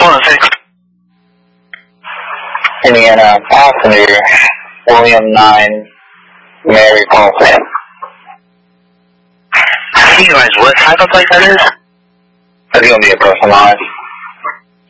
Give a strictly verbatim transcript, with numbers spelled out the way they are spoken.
one six. Indiana passenger, William nine, Mary Paulson. You guys, what type of place that is? That's going to be a personal line.